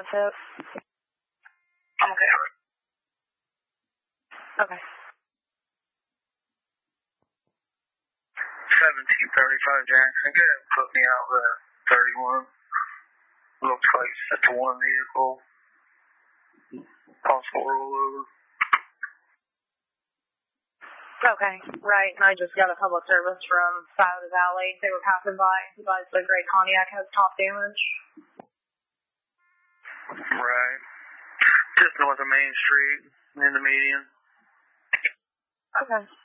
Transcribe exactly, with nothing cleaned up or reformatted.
That's it. I'm okay. Okay. seventeen thirty-five Jackson. Go ahead and put me out there. thirty-one. Looks like it's just one vehicle. Possible rollover. Okay, right. I just got a public service from side of the valley. They were passing by. Advised the Great Pontiac has top damage. Right. Just north of Main Street, in the median. Okay.